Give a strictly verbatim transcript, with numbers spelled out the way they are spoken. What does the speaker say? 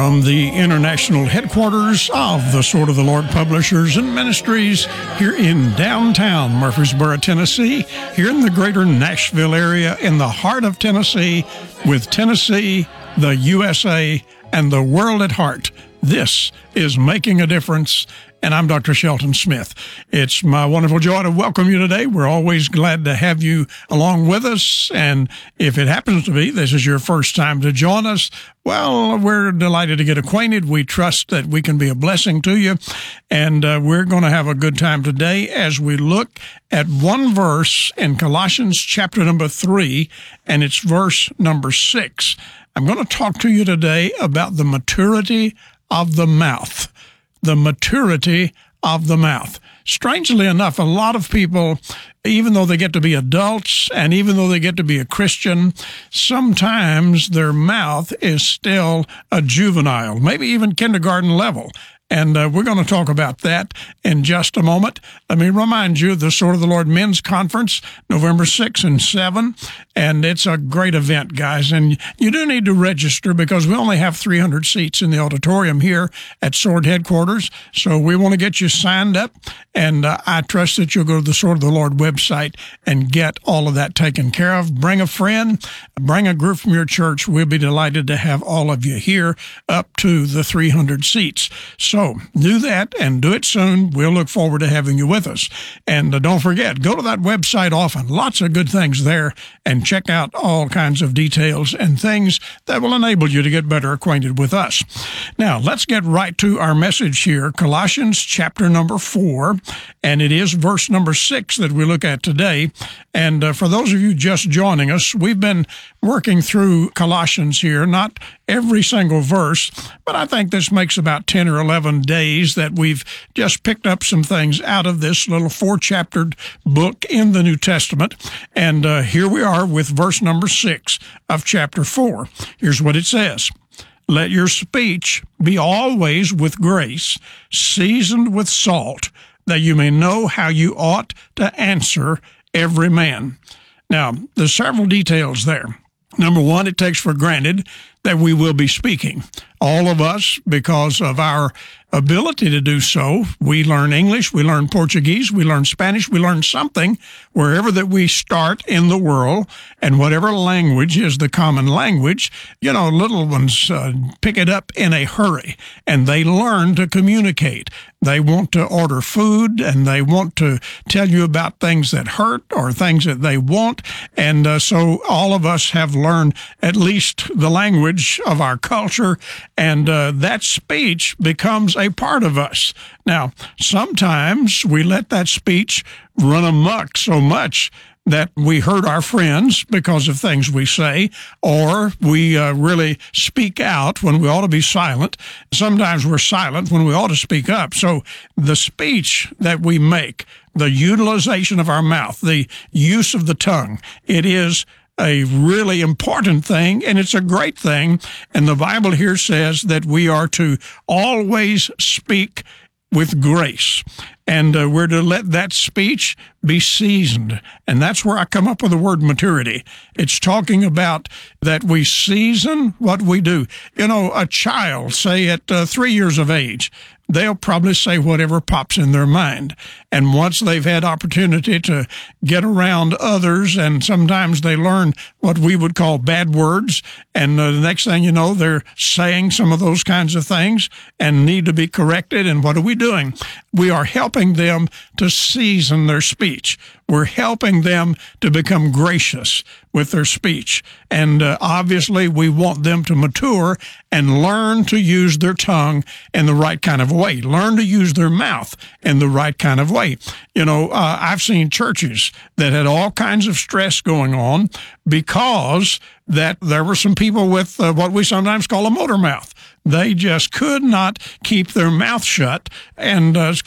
From the international headquarters of the Sword of the Lord Publishers and Ministries here in downtown Murfreesboro, Tennessee, here in the greater Nashville area in the heart of Tennessee, with Tennessee, the U S A, and the world at heart. This is Making a Difference, and I'm Doctor Shelton Smith. It's my wonderful joy to welcome you today. We're always glad to have you along with us, and if it happens to be this is your first time to join us, well, we're delighted to get acquainted. We trust that we can be a blessing to you, and uh, we're going to have a good time today as we look at one verse in Colossians chapter number three, and it's verse number six. I'm going to talk to you today about the maturity of the mouth. The maturity of the mouth. Strangely enough, a lot of people, even though they get to be adults and even though they get to be a Christian, sometimes their mouth is still a juvenile, maybe even kindergarten level. And uh, we're going to talk about that in just a moment. Let me remind you, the Sword of the Lord Men's Conference, November sixth and seventh, and it's a great event, guys. And you do need to register because we only have three hundred seats in the auditorium here at Sword Headquarters. So we want to get you signed up, and uh, I trust that you'll go to the Sword of the Lord website and get all of that taken care of. Bring a friend, bring a group from your church. We'll be delighted to have all of you here up to the three hundred seats. So So do that and do it soon. We'll look forward to having you with us. And uh, don't forget, go to that website often. Lots of good things there, and check out all kinds of details and things that will enable you to get better acquainted with us. Now, let's get right to our message here, Colossians chapter number four, and it is verse number six that we look at today. And uh, for those of you just joining us, we've been working through Colossians here, not every single verse, but I think this makes about ten or eleven days that we've just picked up some things out of this little four-chaptered book in the New Testament. And uh, here we are with verse number six of chapter four. Here's what it says. Let your speech be always with grace, seasoned with salt, that you may know how you ought to answer every man. Now, there's several details there. Number one, it takes for granted that we will be speaking. All of us, because of our ability to do so, we learn English, we learn Portuguese, we learn Spanish, we learn something wherever that we start in the world, and whatever language is the common language, you know, little ones uh, pick it up in a hurry, and they learn to communicate. They want to order food, and they want to tell you about things that hurt or things that they want, and uh, so all of us have learned at least the language of our culture, and uh, that speech becomes a part of us. Now, sometimes we let that speech run amok so much that we hurt our friends because of things we say, or we uh, really speak out when we ought to be silent. Sometimes we're silent when we ought to speak up. So the speech that we make, the utilization of our mouth, the use of the tongue, it is a really important thing, and it's a great thing. And the Bible here says that we are to always speak with grace, and uh, we're to let that speech be seasoned. And that's where I come up with the word maturity. It's talking about that we season what we do. You know, a child, say at uh, three years of age, they'll probably say whatever pops in their mind. And once they've had opportunity to get around others, and sometimes they learn what we would call bad words, and uh, the next thing you know, they're saying some of those kinds of things and need to be corrected. And what are we doing? We are helping them to season their speech. We're helping them to become gracious with their speech. And uh, obviously, we want them to mature and learn to use their tongue in the right kind of way, learn to use their mouth in the right kind of way. You know, uh, I've seen churches that had all kinds of stress going on because that there were some people with uh, what we sometimes call a motor mouth. They just could not keep their mouth shut, and uh,